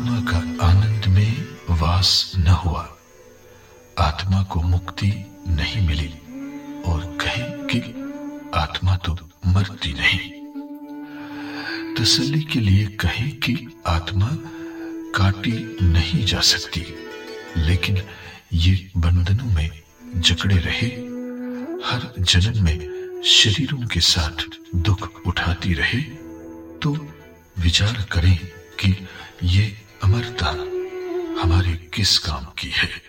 आत्मा का आनंद में वास न हुआ, आत्मा को मुक्ति नहीं मिली, और कहे कि आत्मा तो मरती नहीं। तसल्ली के लिए कहे कि आत्मा काटी नहीं जा सकती, लेकिन ये बंधनों में जकड़े रहे, हर जन्म में शरीरों के साथ दुख उठाती रहे, तो विचार करें कि ये अमरता हमारे किस काम की है।